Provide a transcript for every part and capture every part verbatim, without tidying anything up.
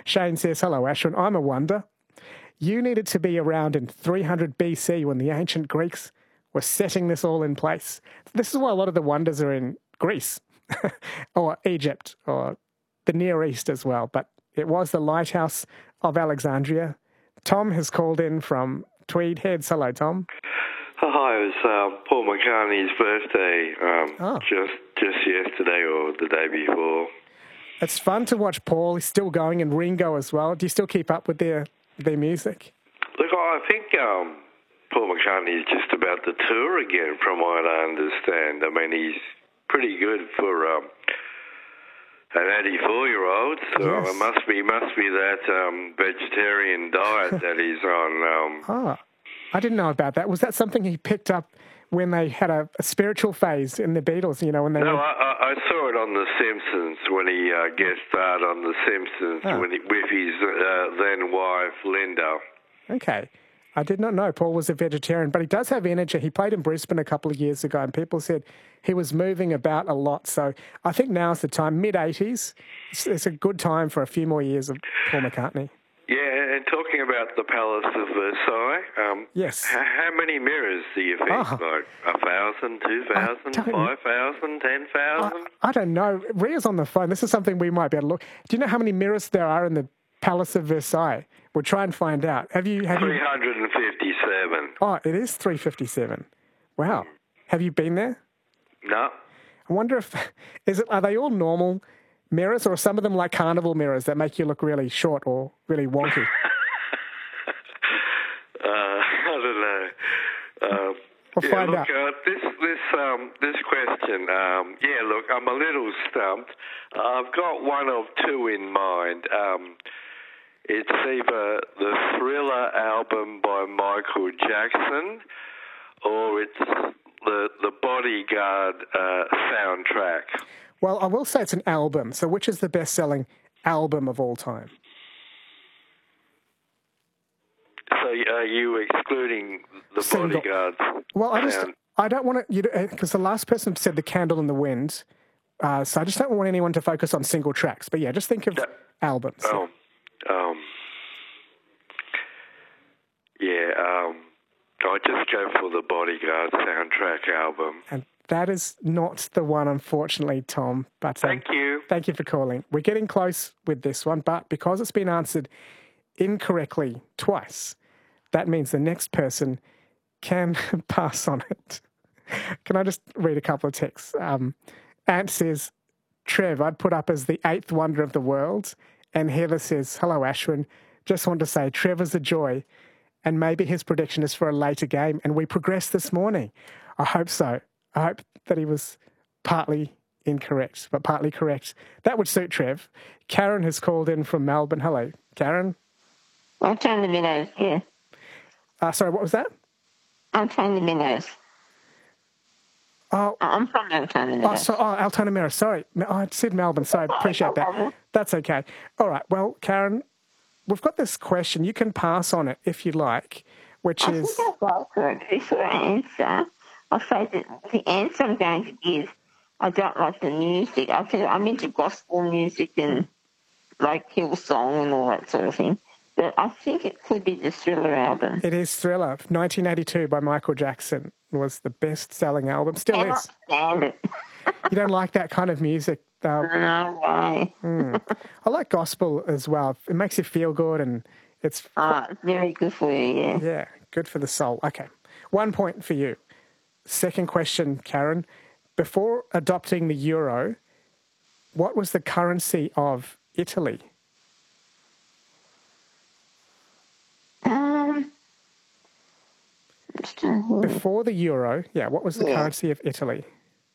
Shane says, hello, Ashwin. I'm a wonder. You needed to be around in three hundred B C when the ancient Greeks were setting this all in place. This is why a lot of the wonders are in Greece or Egypt or the Near East as well. But it was the lighthouse of Alexandria. Tom has called in from Tweed Heads. Hello, Tom. Hi, it was uh, Paul McCartney's birthday um, oh. just just yesterday or the day before. It's fun to watch Paul. He's still going, and Ringo as well. Do you still keep up with their their music? Look, I think um, Paul McCartney is just about to tour again, from what I understand. I mean, he's pretty good for um, an eighty-four-year-old, so yes. it must be must be that um, vegetarian diet that he's on. Um, oh, I didn't know about that. Was that something he picked up when they had a, a spiritual phase in the Beatles, you know, when they No, were... I, I saw it on The Simpsons when he uh, guest starred on The Simpsons oh. when he, with his uh, then wife, Linda. Okay. I did not know Paul was a vegetarian, but he does have energy. He played in Brisbane a couple of years ago, and people said he was moving about a lot. So I think now's the time, mid-eighties. It's, it's a good time for a few more years of Paul McCartney. Yeah, and talking about the Palace of Versailles, um, yes. H- how many mirrors do you think? Oh. Like a thousand, two thousand, five thousand, ten thousand? I, I don't know. Ria's on the phone. This is something we might be able to look. Do you know how many mirrors there are in the Palace of Versailles? We'll try and find out. Have you? Have three hundred fifty-seven. You... Oh, it is three fifty-seven. Wow. Have you been there? No. I wonder if is it. Are they all normal mirrors, or are some of them like carnival mirrors that make you look really short or really wonky? uh, I don't know. Uh, we'll yeah, find look, out. Uh, this this um, this question. Um, yeah, look, I'm a little stumped. I've got one of two in mind. Um, it's either the Thriller album by Michael Jackson, or it's the the Bodyguard uh, soundtrack. Well, I will say it's an album. So which is the best-selling album of all time? So are you excluding the Single. Bodyguard? Well, I just sound? I don't want to, because the last person said The Candle in the Wind, uh, so I just don't want anyone to focus on single tracks. But yeah, just think of Yeah. albums. Oh, um, yeah, um, I just go for the Bodyguard soundtrack album. And that is not the one, unfortunately, Tom. But um, Thank you. Thank you for calling. We're getting close with this one, but because it's been answered incorrectly twice, that means the next person can pass on it. Can I just read a couple of texts? Um, Ant says, Trev, I'd put up as the eighth wonder of the world. And Heather says, hello, Ashwin. Just want to say Trevor's a joy. And maybe his prediction is for a later game. And we progressed this morning. I hope so. I hope that he was partly incorrect, but partly correct. That would suit Trev. Karen has called in from Melbourne. Hello, Karen. I'm trying the minnows, yeah. Uh, sorry, what was that? I'm trying the minnows. Oh, I'm from Altona. oh, so, oh Altona Mira. Sorry. No, I said Melbourne, so I appreciate that. That's okay. All right. Well, Karen, we've got this question. You can pass on it if you like, which I is... think I'd like to, before I answer, I'll say that the answer I'm going to give, I don't like the music. I think I'm into gospel music and like Hillsong and all that sort of thing. But I think it could be the Thriller album. It is Thriller. nineteen eighty-two by Michael Jackson was the best-selling album. Still I is. Stand it. You don't like that kind of music? Uh, No way. mm. I like gospel as well. It makes you feel good and it's... Ah, it's very good for you, yeah. Yeah, good for the soul. Okay. One point for you. Second question, Karen. Before adopting the euro, what was the currency of Italy? Um, Before the euro, yeah, what was the Yeah. currency of Italy?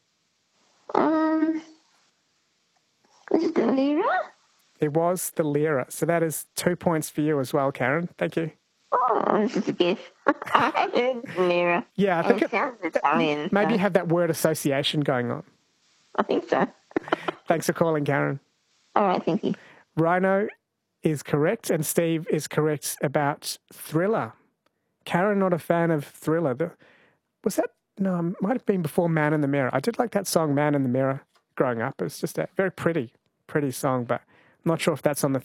um, was it the lira? It was the lira. So that is two points for you as well, Karen. Thank you. Oh, this is a guess. I had heard the lira. Yeah, I think it, it, sounds Italian. maybe so you have that word association going on. I think so. Thanks for calling, Karen. All right, thank you. Rhino is correct and Steve is correct about Thriller. Karen, not a fan of Thriller. The, was that? No, it might have been before Man in the Mirror. I did like that song, Man in the Mirror, growing up. It was just a very pretty, pretty song, but I'm not sure if that's on the